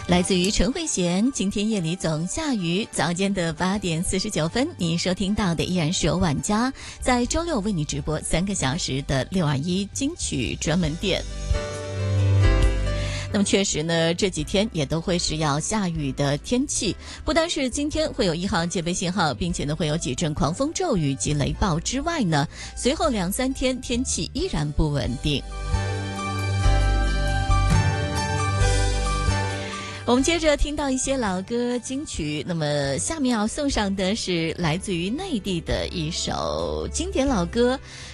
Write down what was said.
来自于陈慧娴，今天夜里总下雨。早间的8点49分，你收听到的依然是由晚家在周六为你直播3个小时的621金曲专门店。那么确实呢，这几天也都会是要下雨的天气，不单是今天会有1号戒备信号，并且呢会有几阵狂风骤雨及雷暴之外呢，随后2-3天天气依然不稳定。我们接着听到一些老歌金曲，那么下面要送上的是来自于内地的一首经典老歌，